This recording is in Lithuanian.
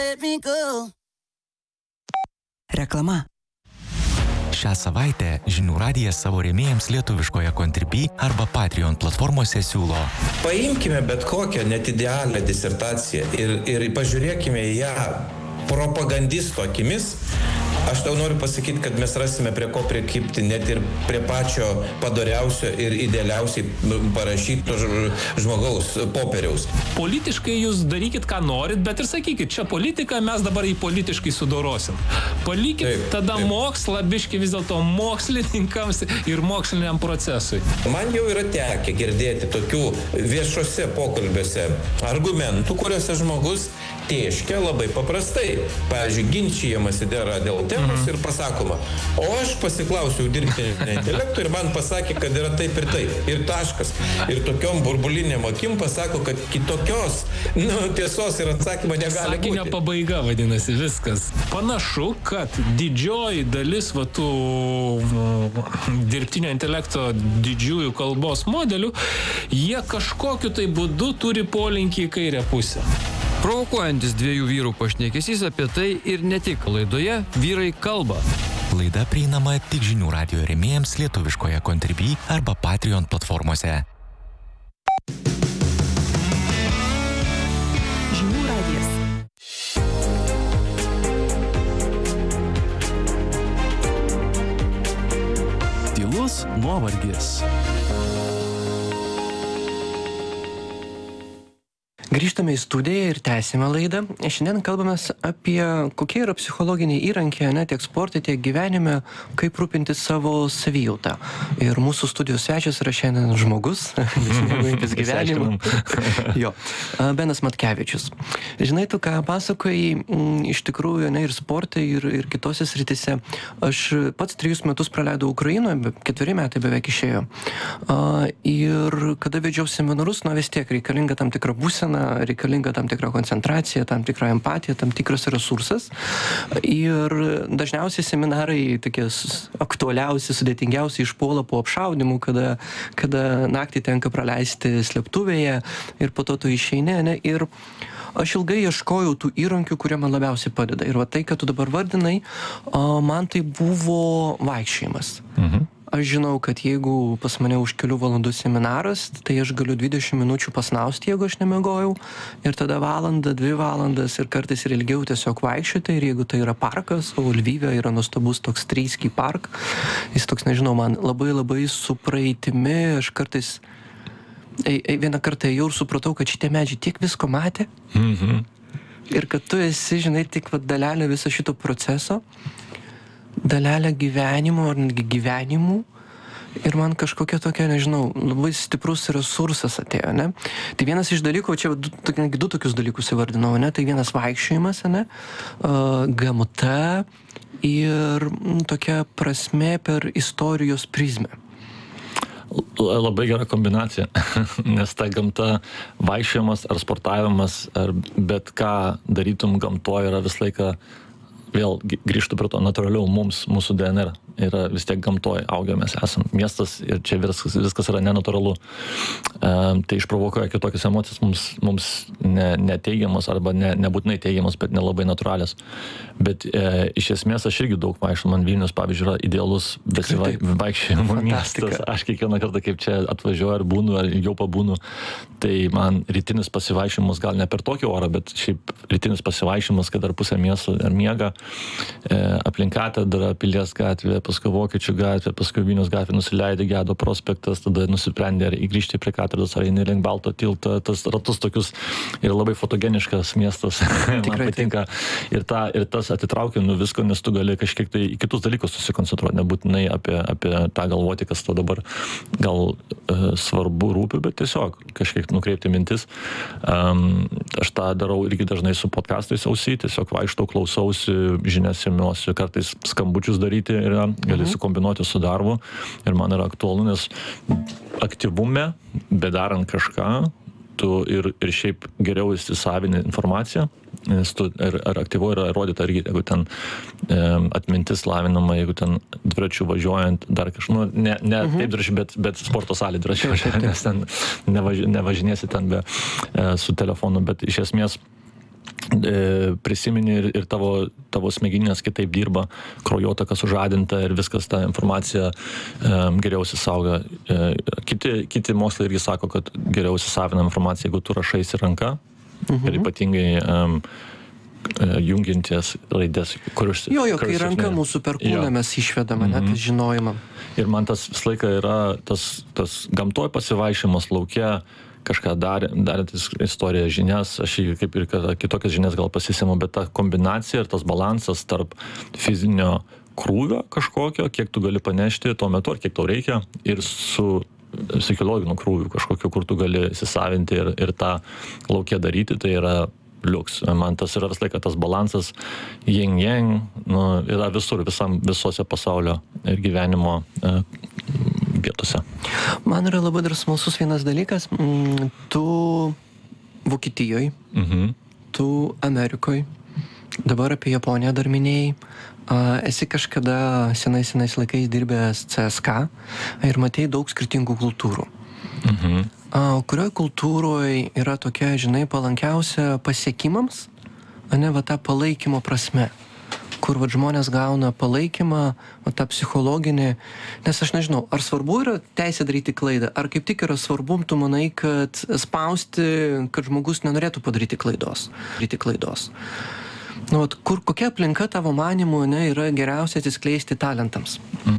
Reklama. Šią savaitę Žinių radijas savo rėmėjams lietuviškoje Contribui arba Patreon platformose siūlo. Paimkime bet kokią net idealią disertaciją ir pažiūrėkime į ją propagandisto akimis. Aš tau noriu pasakyti, kad mes rasime prie ko prikibti net ir prie pačio padoriausio ir idealiausiai parašyto žmogaus popieriaus. Politiškai jūs darykit, ką norit, bet ir sakykit, čia politika, mes dabar jį politiškai sudorosim. Palikit tada mokslą, biški vis dėlto mokslininkams ir moksliniam procesui. Man jau yra tekę girdėti tokių viešose pokalbiuose argumentų, kuriuose žmogus tėškia labai paprastai. Pavyzdžiui, ginčijamasi dėl temos ir pasakoma, o aš pasiklausiau dirbtinio intelekto ir man pasakė, kad yra taip ir taip. Ir taškas. Ir tokiom burbulinėm akim pasako, kad kitokios tiesos ir atsakymo negali būti. Sakinio pabaiga vadinasi viskas. Panašu, kad didžioji dalis tų dirbtinio intelekto didžiųjų kalbos modelių, jie kažkokiu tai būdu turi polinkį į kairę pusę. Provokuojantis dviejų vyrų pašnekesys apie tai ir ne tik laidoje Vyrai kalba. Laida prieinama tik Žinių radijo rėmėjams lietuviškoje Contribui arba Patreon platformose. Žinių radijas. Tylus nuovargis. Grįžtame į studiją ir tęsime laidą. Šiandien kalbame apie kokie yra psichologiniai įrankiai, tiek sporte, tiek gyvenime, kaip rūpinti savo savijautą. Ir mūsų studijos svečias yra šiandien žmogus, nesimėgaujantis gyvenimu. Jo, Benas Matkevičius. Žinai, tu ką pasakojai, iš tikrųjų, ir sporte, ir kitose srityse. Aš pats 3 metus praleidau Ukrainoje, 4 metai beveik išėjo. Ir kada vedžiau seminarus, vis tiek reikalinga tam tikra būsena, reikalinga tam tikra koncentracija, tam tikra empatija, tam tikras resursas. Ir dažniausiai seminarai tokie aktualiausi, sudėtingiausi išpuola po apšaudimų, kada naktį tenka praleisti slėptuvėje ir po to tu išeini. Ir aš ilgai ieškojau tų įrankių, kurie man labiausiai padeda. Ir tai, kad tu dabar vardinai, man tai buvo vaikščiojimas. Aš žinau, kad jeigu pas mane už kelių valandų seminaras, tai aš galiu 20 minučių pasnausti, jeigu aš nemegojau, ir tada valandą, 2 valandas ir kartais ir ilgiau tiesiog vaikščioti, ir jeigu tai yra parkas, o Lvive yra nuostabus toks Tryski park, jis toks, nežinau, man labai su praeitimi, aš kartais vieną kartą ėjau ir supratau, kad šitie medžiai tiek visko matė, ir kad tu esi, žinai, tik dalelė viso šito proceso, dalelę gyvenimo ar netgi gyvenimų, ir man kažkokia tokia, nežinau, labai stiprus resursas atėjo, Tai vienas iš dalykų, čia 2 tokius dalykus įvardinau, Tai vienas vaikščiojimas, gamta ir tokia prasme per istorijos prizmę. Labai gera kombinacija, nes ta gamta, vaikščiojimas ar sportavimas, ar bet ką darytum gamtoje yra visą laiką, vėl grįžtu prie to natūraliau, mūsų DNR yra vis tiek gamtoje augę, mes esam miestas ir čia viskas yra nenatūralu. Tai išprovokuoja kitokias emocijas mums neteigiamas arba nebūtinai teigiamas, bet nelabai natūralias. Bet iš esmės aš irgi daug vaikščiau, man Vilnius, pavyzdžiui, yra idealus vaikščiojimo miestas. Aš kiekvieną kartą, kaip čia atvažiuoju ar būnu, ar jau pabūnu, tai man rytinis pasivaikščiojimas gal ne per tokį orą, bet šiaip rytinis pasivaikščiojimas, kad dar pusę miesto ar miega, aplink katedrą, Pilies gatvė, paskui Vokiečių gatvė, paskui Vilniaus gatvė, nusileidė Gedo prospektas, tada nusprendė ar grįžti prie katedros, ar eini link Balto tilto, tas ratus tokius ir labai fotogeniškas miestas, man patinka. Ir tas atitraukia nuo visko, nes tu gali kažkiek tai į kitus dalykus susikoncentruoti, nebūtinai apie tą galvoti, kas to dabar gal svarbu rūpi, bet tiesiog kažkiek nukreipti mintis. Aš tą darau irgi dažnai su podcastais ausy, tiesiog vaikštau, klausausi, žinias semiuosi, kartais skambučius daryti yra, gali sukombinuoti su darbu ir man yra aktualu, nes aktyvume, bedarant kažką, tu ir šiaip geriau įsisavini informaciją, nes tu ar aktyvu yra rodyta, jeigu ten atmintis lavinama, jeigu ten dviračių važiuojant, dar kažką, ne taip dviračių, bet sporto salė dviračių, nes ten nevažinėsi ten su telefonu, bet iš esmės prisimeni ir tavo smegeninės kitaip dirba, kraujotaka sužadinta ir viskas ta informacija geriau įsisauga. Kiti mokslai irgi sako, kad geriau įsisavina informaciją, jeigu tu rašaisi ranka ir ypatingai junginties raidės, kur kai ranka mūsų per kūną mes išvedame, net žinojimą. Ir man tas vis laiką yra tas gamtoj pasivaišymas lauke, kažką darėtis istoriją, žinias, aš kaip ir kitokias žinias gal pasisėmu, bet ta kombinacija ir tas balansas tarp fizinio krūvio kažkokio, kiek tu gali panešti tuo metu, ar kiek tau reikia, ir su psichologiniu krūviu kažkokiu, kur tu gali įsisavinti ir tą lauke daryti, tai yra liuks. Man tas yra vis laiką tas balansas yin-yang, yra visur, visose pasaulio ir gyvenimo vietose. Man yra labai dar smalsus vienas dalykas. Tu Vokietijoje, tu Amerikoje, dabar apie Japoniją dar minėjai. Esi kažkada senais laikais dirbęs CSK ir matei daug skirtingų kultūrų. Kurioj kultūroje yra tokia, žinai, palankiausia pasiekimams, va ta palaikymo prasme? Kur žmonės gauna palaikymą, tą psichologinį, nes aš nežinau, ar svarbu yra teisė daryti klaidą, ar kaip tik yra svarbu, tu manai, kad spausti, kad žmogus nenorėtų padaryti klaidos. Kokia aplinka tavo manymu yra geriausia atsiskleisti talentams?